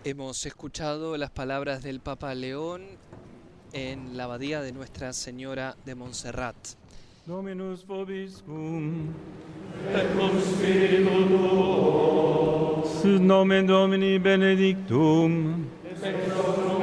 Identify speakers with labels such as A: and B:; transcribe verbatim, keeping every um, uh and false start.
A: Hemos escuchado las palabras del Papa León en la abadía de Nuestra Señora de Montserrat.
B: Dominus vobiscum.
C: Et cum spiritu tuo.
B: Sit nomen Domini benedictum.
C: Et